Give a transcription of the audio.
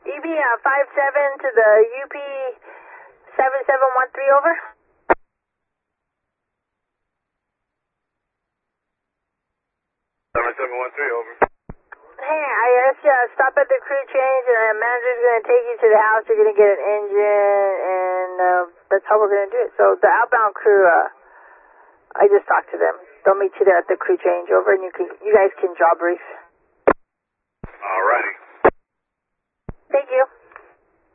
EB 57 to the UP 7713 over. 7713 over. Hey, I asked you to stop at the crew change, and the manager's going to take you to the house. You're going to get an engine, and that's how we're going to do it. So the outbound crew, I just talked to them. They'll meet you there at the crew change over, and you guys can job brief.